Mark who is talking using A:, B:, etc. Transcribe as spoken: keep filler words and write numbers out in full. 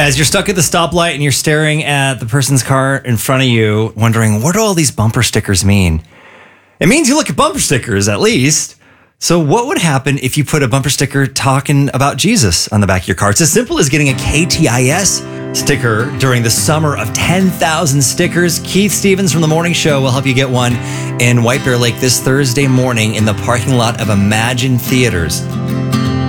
A: As you're stuck at the stoplight and you're staring at the person's car in front of you, wondering, what do all these bumper stickers mean? It means you look at bumper stickers, at least. So what would happen if you put a bumper sticker talking about Jesus on the back of your car? It's as simple as getting a K T I S sticker during the summer of ten thousand stickers. Keith Stevens from The Morning Show will help you get one in White Bear Lake this Thursday morning in the parking lot of Imagine Theaters.